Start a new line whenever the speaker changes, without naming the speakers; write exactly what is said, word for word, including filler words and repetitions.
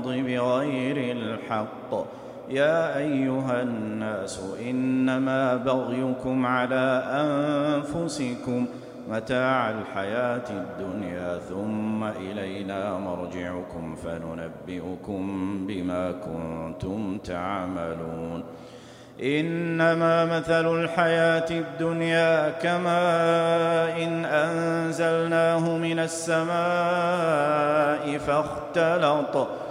الأرض بغير الحق. يا أيها الناس إنما بغيكم على أنفسكم متاع الحياة الدنيا ثم إلينا مرجعكم فننبئكم بما كنتم تعملون. إنما مثل الحياة الدنيا كماء إن أنزلناه من السماء فاختلط